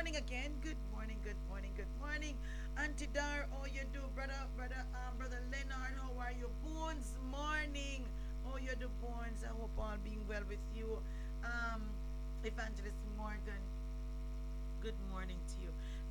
morning again. Good morning, good morning, good morning. Auntie Dar, how you do, brother Leonard, how are you? Bones, morning. How you do, Bones? I hope all being well with you. Evangelist Morgan, good morning to you.